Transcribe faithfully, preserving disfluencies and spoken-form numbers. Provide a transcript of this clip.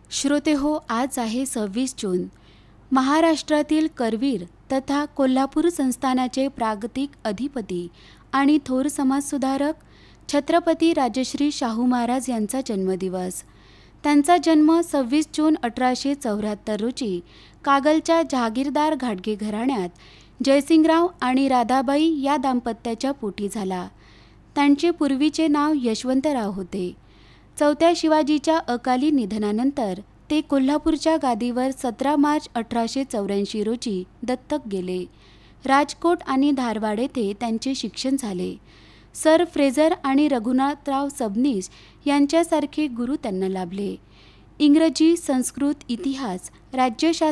श्रोते हो, आज आहे सव्वीस जून. महाराष्ट्रातील करवीर तथा कोल्हापूर संस्थानाचे प्रागतिक अधिपती आणि थोर समाजसुधारक छत्रपती राजश्री शाहू महाराज यांचा जन्मदिवस. त्यांचा जन्म सव्वीस जून अठराशे चौऱ्याहत्तर रोजी कागलच्या जहागीरदार घाटगे घराण्यात जयसिंगराव आणि राधाबाई या दाम्पत्याच्या पोटी झाला. त्यांचे पूर्वीचे नाव यशवंतराव होते. चौथ्या शिवाजीच्या अकाली निधनानंतर ते कोल्हापूरच्या गादीवर सतरा मार्च अठराशे चौऱ्याऐंशी रोजी दत्तक गेले. राजकोट आणि धारवाड येथे त्यांचे शिक्षण झाले. सर फ्रेझर आणि रघुनाथराव सबनीस यांच्यासारखे गुरु त्यांना लाभले. इंग्रजी, संस्कृत, इतिहास, राज्यशास्त्र